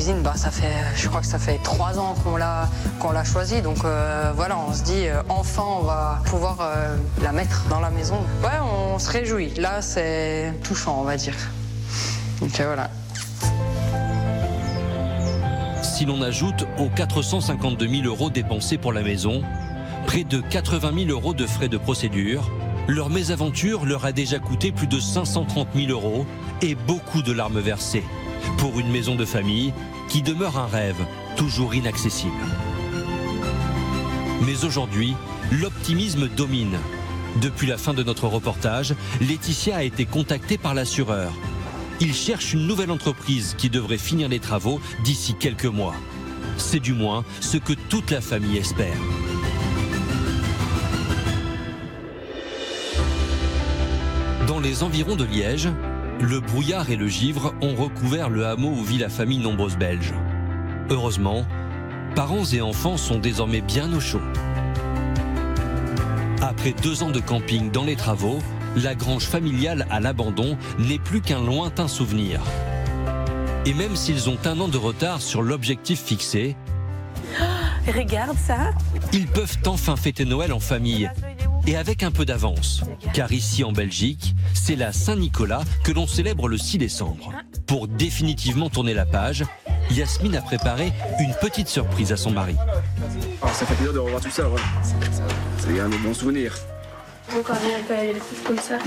cuisine, je crois que ça fait 3 ans qu'on l'a choisi. Donc voilà, on se dit enfin on va pouvoir la mettre dans la maison. Ouais, on se réjouit. Là, c'est touchant, on va dire. Donc voilà. Si l'on ajoute aux 452 000 € dépensés pour la maison, près de 80 000 € de frais de procédure, leur mésaventure leur a déjà coûté plus de 530 000 € et beaucoup de larmes versées pour une maison de famille qui demeure un rêve toujours inaccessible. Mais aujourd'hui, l'optimisme domine. Depuis la fin de notre reportage, Laetitia a été contactée par l'assureur. Il cherche une nouvelle entreprise qui devrait finir les travaux d'ici quelques mois. C'est du moins ce que toute la famille espère. Dans les environs de Liège, le brouillard et le givre ont recouvert le hameau où vit la famille nombreuse belge. Heureusement, parents et enfants sont désormais bien au chaud. Après 2 ans de camping dans les travaux, la grange familiale à l'abandon n'est plus qu'un lointain souvenir. Et même s'ils ont 1 an de retard sur l'objectif fixé, regarde ça. Ils peuvent enfin fêter Noël en famille. Et avec un peu d'avance, car ici en Belgique, c'est la Saint-Nicolas que l'on célèbre le 6 décembre. Pour définitivement tourner la page, Yasmine a préparé une petite surprise à son mari. Alors, ça fait plaisir de revoir tout ça, voilà. C'est un bon souvenir. Encore des trucs comme ça.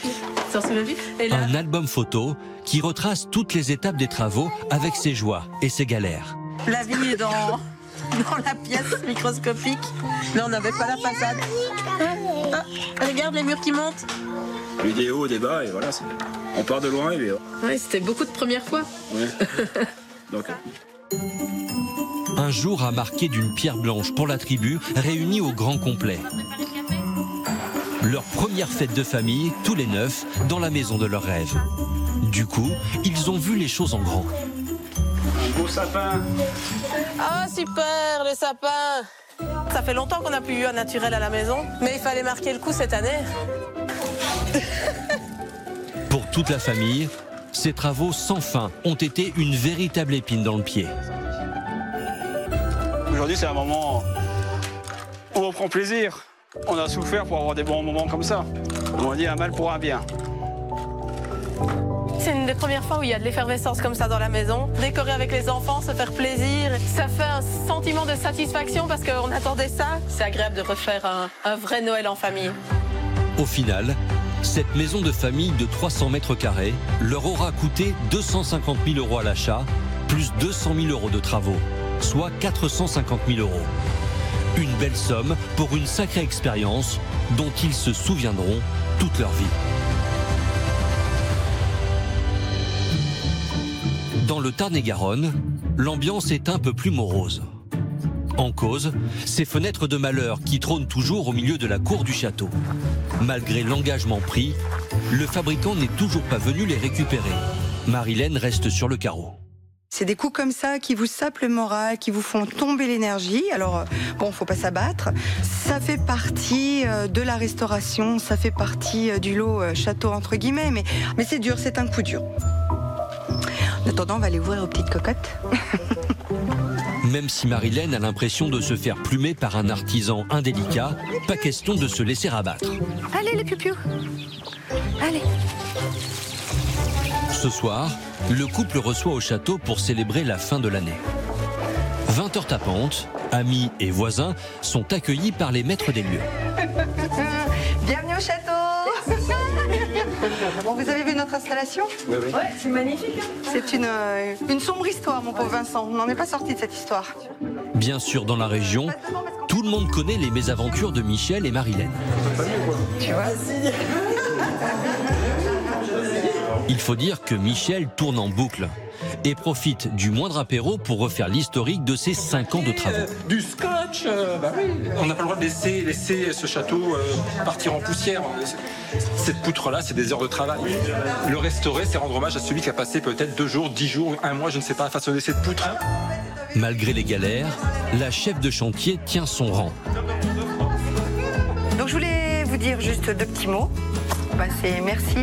Un album photo qui retrace toutes les étapes des travaux avec ses joies et ses galères. La vie est dans la pièce microscopique. Là, on n'avait pas la façade. Regarde les murs qui montent. Il y a des hauts, des bas, et voilà. On part de loin. Et... Ouais, c'était beaucoup de premières fois. Ouais. Donc... Un jour a marqué d'une pierre blanche pour la tribu réunie au grand complet. Leur première fête de famille, tous les 9, dans la maison de leurs rêves. Du coup, ils ont vu les choses en grand. Un beau sapin. Ah, super, le sapin. Ça fait longtemps qu'on n'a plus eu un naturel à la maison, mais il fallait marquer le coup cette année. Pour toute la famille, ces travaux sans fin ont été une véritable épine dans le pied. Aujourd'hui, c'est un moment où on prend plaisir. On a souffert pour avoir des bons moments comme ça. On dit un mal pour un bien. C'est une des premières fois où il y a de l'effervescence comme ça dans la maison. Décorer avec les enfants, se faire plaisir. Ça fait un sentiment de satisfaction parce qu'on attendait ça. C'est agréable de refaire un vrai Noël en famille. Au final, cette maison de famille de 300 mètres carrés leur aura coûté 250 000 € à l'achat, plus 200 000 € de travaux, soit 450 000 €. Une belle somme pour une sacrée expérience dont ils se souviendront toute leur vie. Dans le Tarn-et-Garonne, l'ambiance est un peu plus morose. En cause, ces fenêtres de malheur qui trônent toujours au milieu de la cour du château. Malgré l'engagement pris, le fabricant n'est toujours pas venu les récupérer. Marilène reste sur le carreau. C'est des coups comme ça qui vous sapent le moral, qui vous font tomber l'énergie. Alors, bon, faut pas s'abattre. Ça fait partie de la restauration, ça fait partie du lot château entre guillemets, mais c'est dur, c'est un coup dur. En attendant, on va aller ouvrir aux petites cocottes. Même si Marilène a l'impression de se faire plumer par un artisan indélicat, pas question de se laisser abattre. Allez les piou-piou. Allez. Ce soir, le couple reçoit au château pour célébrer la fin de l'année. 20h tapantes, amis et voisins sont accueillis par les maîtres des lieux. Bienvenue au château. Bon, vous avez vu notre installation? Oui. Ouais, c'est magnifique. C'est une sombre histoire, mon pauvre Vincent. On n'en est pas sorti de cette histoire. Bien sûr, dans la région, tout le monde connaît les mésaventures de Michel et Marilène. Tu vois? Il faut dire que Michel tourne en boucle et profite du moindre apéro pour refaire l'historique de ses 5 ans de travaux. Du scotch, bah oui. On n'a pas le droit de laisser ce château partir en poussière. Cette poutre-là, c'est des heures de travail. Le restaurer, c'est rendre hommage à celui qui a passé peut-être 2 jours, 10 jours, 1 mois, je ne sais pas, à façonner cette poutre. Malgré les galères, la chef de chantier tient son rang. Donc je voulais vous dire juste 2 petits mots. C'est merci